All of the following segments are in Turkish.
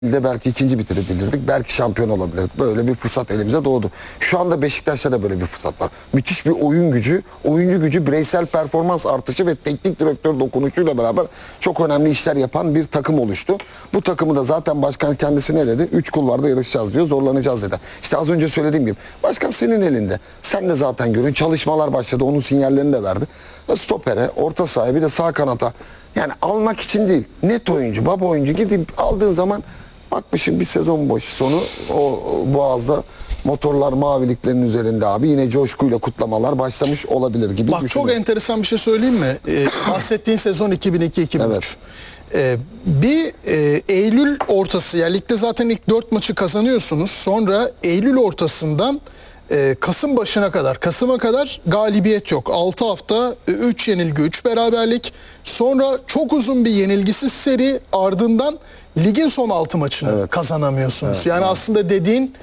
de belki ikinci bitirebilirdik. Belki şampiyon olabilirdik. Böyle bir fırsat elimize doğdu. Şu anda Beşiktaş'ta da böyle bir fırsat var. Müthiş bir oyun gücü, oyuncu gücü, bireysel performans artışı ve teknik direktör dokunuşuyla beraber çok önemli işler yapan bir takım oluştu. Bu takımı da zaten başkan kendisi ne dedi? 3 kulvarda yarışacağız diyor, zorlanacağız dedi. İşte az önce söylediğim gibi. Başkan senin elinde. Sen de zaten görün. Çalışmalar başladı. Onun sinyallerini de verdi. Stopere, orta sahaya bir de sağ kanata. Yani almak için değil. Net oyuncu, baba oyuncu gidip aldığın zaman bakmışım bir sezon başı sonu o Boğaz'da motorlar maviliklerin üzerinde abi yine coşkuyla kutlamalar başlamış olabilir gibi Bak çok enteresan bir şey söyleyeyim mi? Bahsettiğin sezon 2002-2003. Evet. Eylül ortası, yani ligde zaten ilk 4 maçı kazanıyorsunuz. Sonra Eylül ortasından Kasım başına kadar, Kasım'a kadar galibiyet yok. 6 hafta 3 yenilgi 3 beraberlik. Sonra çok uzun bir yenilgisiz seri, ardından ligin son 6 maçını kazanamıyorsunuz. Evet, yani aslında dediğin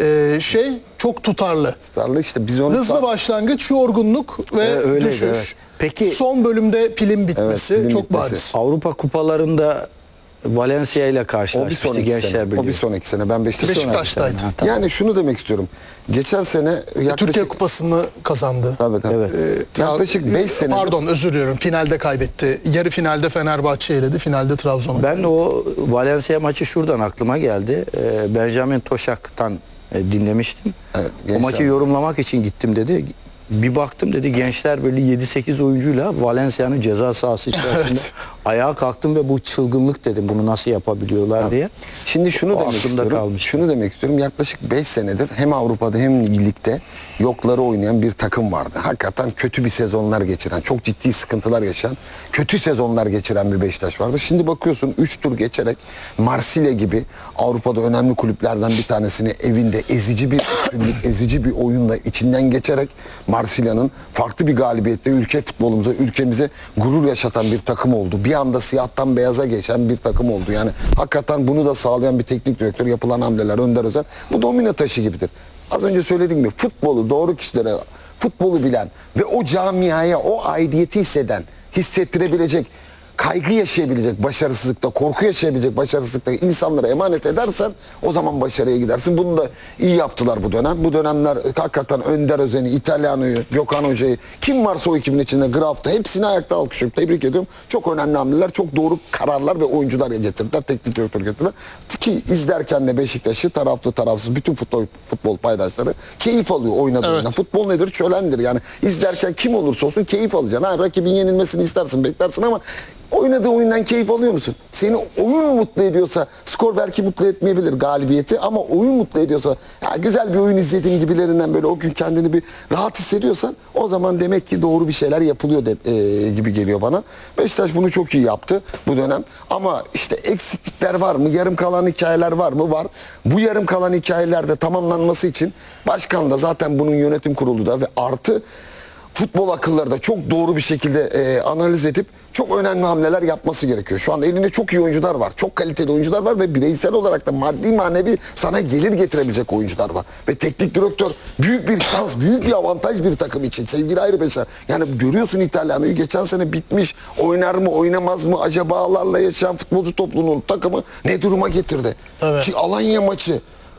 şey çok tutarlı. Tutarlı işte biz onu Hızlı başlangıç, yorgunluk ve öyleydi, düşüş. evet. Peki son bölümde pilin bitmesi pilin çok bitmesi. bariz. Avrupa kupalarında Valencia ile o bir karşılaşmıştı sonraki Gençler sene. Birliği. O bir sonraki sene. Ben Beşiktaş'taydım. Beşiktaş'taydı. Yani şunu demek istiyorum. Geçen sene yaklaşık Türkiye Kupası'nı kazandı. tabii. Yaklaşık 5 sene. Pardon, özür diliyorum. Finalde kaybetti. Yarı finalde Fenerbahçe eledi. Finalde Trabzon'u Ben kaybetti. o Valencia maçı şuradan aklıma geldi. Benjamin Toşak'tan dinlemiştim. Evet, O Gençler maçı yorumlamak için gittim dedi. Bir baktım dedi Gençler Birliği 7-8 oyuncuyla Valencia'nın ceza sahası içerisinde ayağa kalktım ve bu çılgınlık dedim. Bunu nasıl yapabiliyorlar diye. Şimdi şunu O demek aklımda istiyorum. kalmış. Şunu demek istiyorum. Yaklaşık 5 senedir hem Avrupa'da hem ligde yokları oynayan bir takım vardı. Hakikaten kötü bir sezonlar geçiren, çok ciddi sıkıntılar yaşayan, kötü sezonlar geçiren bir Beşiktaş vardı. Şimdi bakıyorsun 3 tur geçerek Marsilya gibi Avrupa'da önemli kulüplerden bir tanesini evinde ezici bir üstünlük, ezici bir oyunla içinden geçerek Marsilya'nın farklı bir galibiyetle ülke futbolumuza, ülkemize gurur yaşatan bir takım oldu. Bir anda siyahtan beyaza geçen bir takım oldu. Yani hakikaten bunu da sağlayan bir teknik direktör, yapılan hamleler, Önder Özel. Bu domino taşı gibidir. Az önce söylediğim gibi futbolu doğru kişilere, futbolu bilen ve o camiaya o aidiyeti hissettirebilecek, kaygı yaşayabilecek başarısızlıkta, korku yaşayabilecek başarısızlıkta insanlara emanet edersen o zaman başarıya gidersin. Bunu da iyi yaptılar bu dönem. Bu dönemler hakikaten Önder Özen'i, İtalyano'yu, Gökhan Hoca'yı, kim varsa o ekibin içinde, Graf'ta hepsini ayakta alkışlıyorum. Tebrik ediyorum. Çok önemli hamleler, çok doğru kararlar ve oyuncular getirdiler. Teknik direktör getirdiler. Ki izlerken de Beşiktaş'ı taraflı tarafsız bütün futbol paydaşları keyif alıyor oynadığında. Futbol nedir? Çölendir. Yani izlerken kim olursa olsun keyif alacaksın. Ha, rakibin yenilmesini istersin, beklersin ama oynadığı oyundan keyif alıyor musun? Seni oyun mutlu ediyorsa, skor belki mutlu etmeyebilir galibiyeti ama oyun mutlu ediyorsa, ya güzel bir oyun izlediğim gibilerinden böyle o gün kendini bir rahat hissediyorsan o zaman demek ki doğru bir şeyler yapılıyor gibi geliyor bana. Beşiktaş bunu çok iyi yaptı bu dönem ama işte eksiklikler var mı? Yarım kalan hikayeler var mı? Var. Bu yarım kalan hikayelerde tamamlanması için başkan da zaten bunun yönetim kurulu da ve artı futbol akılları da çok doğru bir şekilde analiz edip çok önemli hamleler yapması gerekiyor. Şu anda elinde çok iyi oyuncular var. Çok kaliteli oyuncular var ve bireysel olarak da maddi manevi sana gelir getirebilecek oyuncular var. Ve teknik direktör büyük bir şans, büyük bir avantaj bir takım için. Sevgili Ayrı Beşer. Yani görüyorsun İtalyana'yı geçen sene bitmiş. Oynar mı, oynamaz mı? Acabalarla yaşayan futbolcu topluluğunun takımı ne duruma getirdi? Evet. Ki Alanya maçı,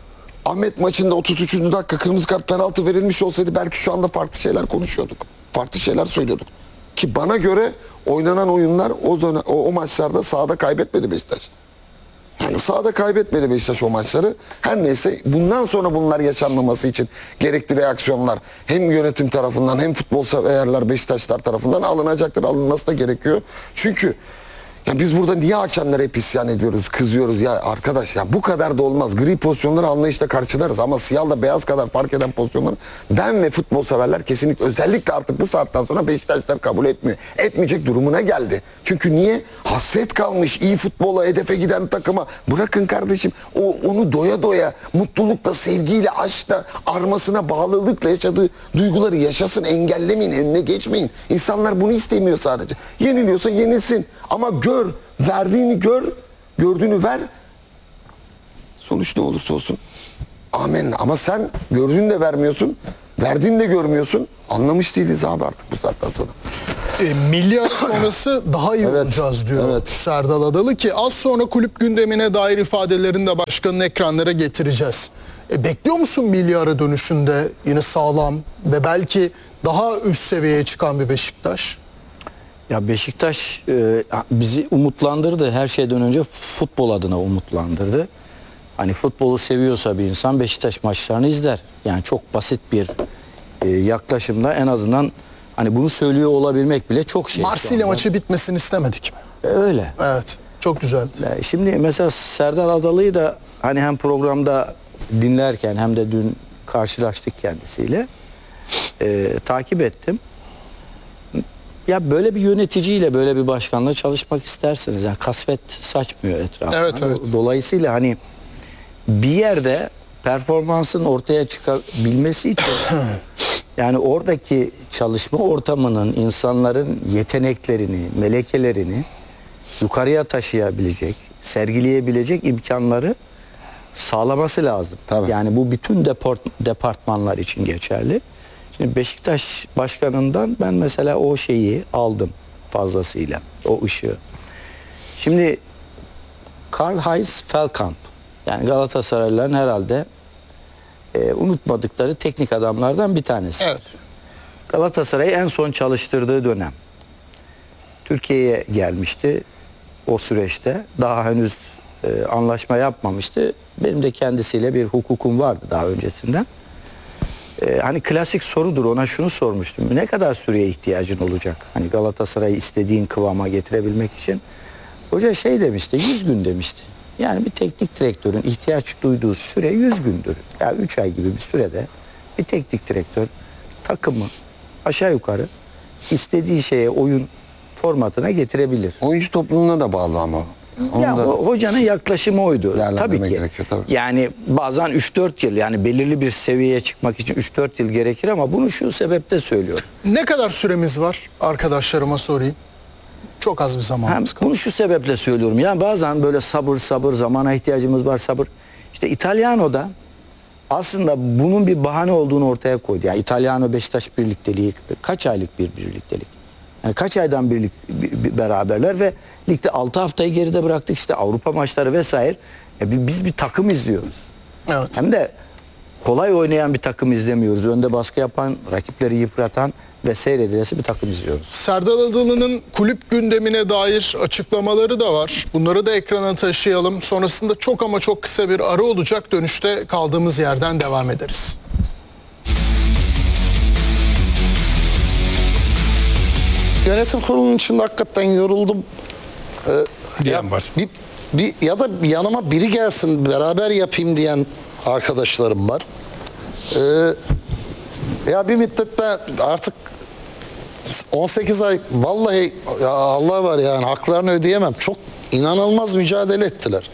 Ahmet maçında 33. dakika kırmızı kart penaltı verilmiş olsaydı belki şu anda farklı şeyler konuşuyorduk. Farklı şeyler söylüyorduk. Ki bana göre oynanan oyunlar o maçlarda sahada kaybetmedi Beşiktaş. Yani sahada kaybetmedi Beşiktaş o maçları. Her neyse bundan sonra bunlar yaşanmaması için gerekli reaksiyonlar hem yönetim tarafından hem futbol severler Beşiktaşlar tarafından alınacaktır. Alınması da gerekiyor. Çünkü ya biz burada niye hakemlere hep isyan ediyoruz, kızıyoruz ya arkadaş ya bu kadar da olmaz. Gri pozisyonları anlayışla karşılarız ama siyahla beyaz kadar fark eden pozisyonları ben ve futbol severler kesinlikle özellikle artık bu saatten sonra Beşiktaşlar kabul etmiyor. Etmeyecek durumuna geldi. Çünkü niye? Hasret kalmış iyi futbola, hedefe giden takıma. Bırakın kardeşim onu doya doya mutlulukla, sevgiyle, aşkla, armasına, bağlılıkla yaşadığı duyguları yaşasın. Engellemeyin, önüne geçmeyin. İnsanlar bunu istemiyor sadece. Yeniliyorsa yenilsin ama verdiğini gör, gördüğünü ver. Sonuç ne olursa olsun. Amen. Ama sen gördüğünü de vermiyorsun, verdiğini de görmüyorsun. Anlamış değiliz abi artık bu saatten sonra. milli ara sonrası daha iyi Evet, olacağız diyor evet. Serdal Adalı ki az sonra kulüp gündemine dair ifadelerini de başkanın ekranlara getireceğiz. Bekliyor musun milli ara dönüşünde yine sağlam ve belki daha üst seviyeye çıkan bir Beşiktaş? Ya Beşiktaş bizi umutlandırdı. Her şeyden önce futbol adına umutlandırdı. Hani futbolu seviyorsa bir insan Beşiktaş maçlarını izler. Yani çok basit bir yaklaşımda en azından hani bunu söylüyor olabilmek bile çok şey. Marsilya maçı bitmesini istemedik mi? Öyle. Evet. Çok güzeldi. Şimdi mesela Serdar Adalı'yı da hani hem programda dinlerken hem de dün karşılaştık kendisiyle. Takip ettim. Ya böyle bir yöneticiyle, böyle bir başkanla çalışmak isterseniz yani kasvet saçmıyor etrafına. Evet, evet. Dolayısıyla hani bir yerde performansın ortaya çıkabilmesi için yani oradaki çalışma ortamının insanların yeteneklerini, melekelerini yukarıya taşıyabilecek, sergileyebilecek imkanları sağlaması lazım. Tabii. Yani bu bütün departmanlar için geçerli. Şimdi Beşiktaş başkanından ben mesela o şeyi aldım fazlasıyla, o ışığı. Şimdi Karl-Heinz Feldkamp, yani Galatasaraylıların herhalde unutmadıkları teknik adamlardan bir tanesi. Evet. Galatasaray'ı en son çalıştırdığı dönem. Türkiye'ye gelmişti o süreçte. Daha henüz anlaşma yapmamıştı. Benim de kendisiyle bir hukukum vardı daha öncesinden. Hani klasik sorudur, ona şunu sormuştum. Ne kadar süreye ihtiyacın olacak? Hani Galatasaray'ı istediğin kıvama getirebilmek için. Hoca şey demişti, 100 gün demişti. Yani bir teknik direktörün ihtiyaç duyduğu süre 100 gündür. Yani 3 ay gibi bir sürede bir teknik direktör takımı aşağı yukarı istediği şeye, oyun formatına getirebilir. Oyuncu topluluğuna da bağlı ama. Onu Ya da hocanın yaklaşımı oydu. değerlendirmek Tabii ki. gerekiyor, tabii. Yani bazen 3-4 yıl, yani belirli bir seviyeye çıkmak için 3-4 yıl gerekir ama bunu şu sebeple söylüyorum. Ne kadar süremiz var arkadaşlarıma sorayım. Çok az bir zamanımız kaldı. Bunu şu sebeple söylüyorum. Yani bazen böyle sabır, zamana ihtiyacımız var, sabır. İşte İtalyano'da aslında bunun bir bahane olduğunu ortaya koydu. Yani İtalyano Beşiktaş birlikteliği kaç aylık bir birliktelik? Yani kaç aydan beraberler ve ligde 6 haftayı geride bıraktık, işte Avrupa maçları vesaire. Biz bir takım izliyoruz. Evet. Hem de kolay oynayan bir takım izlemiyoruz. Önde baskı yapan, rakipleri yıpratan ve seyredilesi bir takım izliyoruz. Serdal Adalı'nın kulüp gündemine dair açıklamaları da var. Bunları da ekrana taşıyalım. Sonrasında çok ama çok kısa bir ara olacak. Dönüşte kaldığımız yerden devam ederiz. Yönetim kurulunun içinde hakikaten yoruldum. Diyen var. Ya da yanıma biri gelsin beraber yapayım diyen arkadaşlarım var. Ya bir müddet ben artık 18 ay vallahi ya Allah var yani haklarını ödeyemem. Çok inanılmaz mücadele ettiler.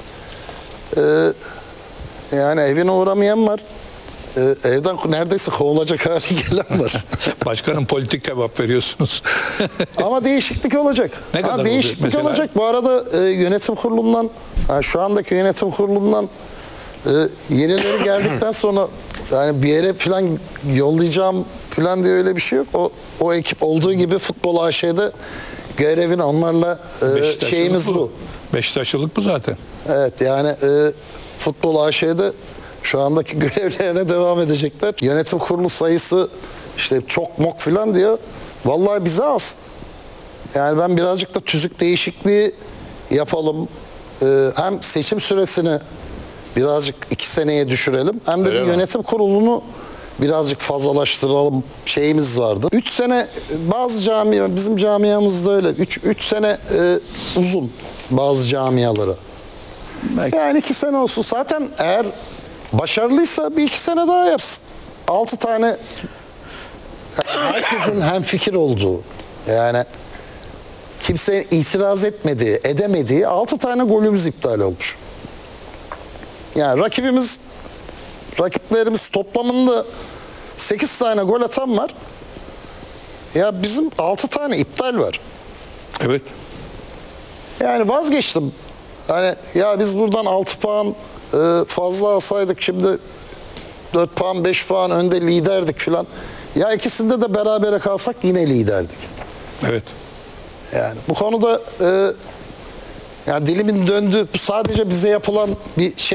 Yani evine uğramayan var. Evden neredeyse kovulacak hale gelen var. Başkanım politik cevap veriyorsunuz. Ama değişiklik olacak. Ne kadar olacak değişiklik mesela? olacak. Bu arada yönetim kurulundan, şu andaki yönetim kurulundan yenileri geldikten sonra yani bir yere falan yollayacağım falan diye öyle bir şey yok. O ekip olduğu gibi Futbol AŞ'de görevini onlarla şeyimiz bu. Beşiktaşlılık bu zaten. Evet yani Futbol AŞ'de şu andaki görevlerine devam edecekler. Yönetim kurulu sayısı işte çok mok filan diyor. Vallahi bize az. Yani ben birazcık da tüzük değişikliği yapalım. Hem seçim süresini birazcık 2 seneye düşürelim. Hem de Öyle bir mi? yönetim kurulunu birazcık fazlalaştıralım şeyimiz vardı. 3 sene bazı camia, bizim camiamızda öyle. 3 sene uzun bazı camialara. Belki. Yani 2 sene olsun. Zaten eğer başarılıysa bir 2 sene daha yapsın. 6 tane herkesin hemfikir olduğu, yani kimse itiraz etmediği, edemediği 6 tane golümüz iptal olmuş. Yani rakiplerimiz toplamında 8 tane gol atan var. Ya bizim 6 tane iptal var. Evet. Yani vazgeçtim. Hani ya biz buradan 6 puan fazla alsaydık şimdi 4 puan 5 puan önde liderdik filan. Ya ikisinde de berabere kalsak yine liderdik. Evet. Yani bu konuda yani dilimin döndü. Bu sadece bize yapılan bir şey